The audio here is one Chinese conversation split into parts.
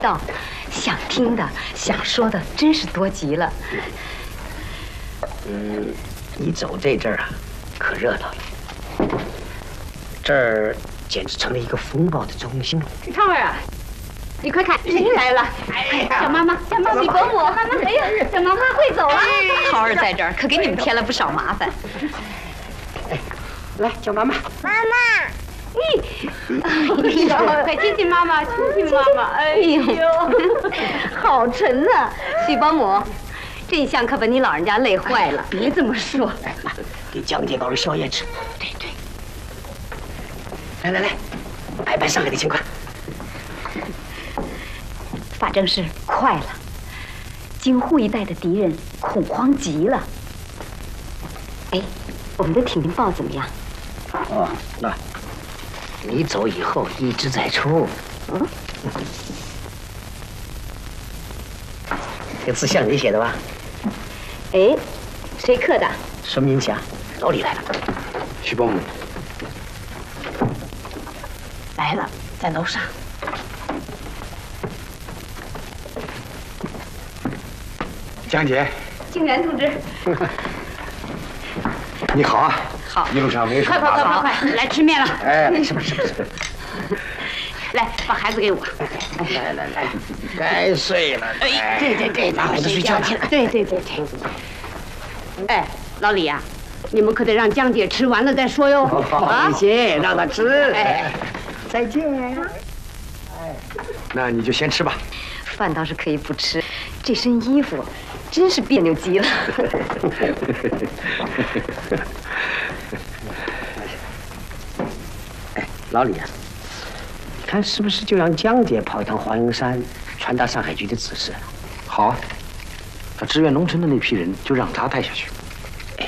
道，想听的、想说的真是多极了。 一走这阵儿啊，可热闹了。这儿简直成了一个风暴的中心了。 畅儿啊，你快看，谁来了？哎呀，小妈妈，小妈妈，李伯母，妈妈，哎呀，小妈妈会走了。涛儿在这儿可给你们添了不少麻烦。 来，叫妈妈。 妈妈。 快亲亲妈妈，亲亲妈妈！哎呦，好沉呐！许保姆，这一项可把你老人家累坏了。别这么说， 来，妈，给江姐搞了宵夜吃。对。来，拜拜上海的情况。 法正是快了，京沪一带的敌人恐慌极了。哎，我们的挺进报怎么样？ 哦，那。你走以后一直在出。这字像你写的吧？ 哎，谁刻的？ 孙明霞，老李来了。 徐保姆来了，在楼上。 江姐， 静源同志。 你好啊。 好， 一路上没什么麻烦。 快，来吃面了。 哎，是。 来，把孩子给我。 来，该睡了。哎，对，把孩子睡觉去了。 对。哎，老李呀，你们可得让江姐吃完了再说哟。 好，行，让她吃。哎，再见。 那你就先吃吧。 饭倒是可以不吃，这身衣服真是别扭极了。 哎，老李啊，看是不是就让江姐跑一趟华容山，传达上海局的指示？ 好啊，他支援农村的那批人就让他带下去。 哎，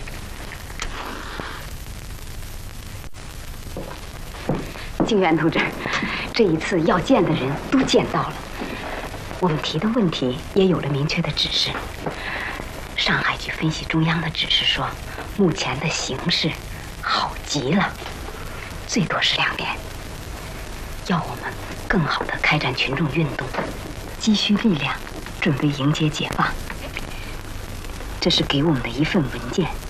静源同志，这一次要见的人都见到了，我们提的问题也有了明确的指示。上海局分析中央的指示说，目前的形势好极了，最多是2年，要我们更好地开展群众运动，积蓄力量，准备迎接解放。这是给我们的一份文件。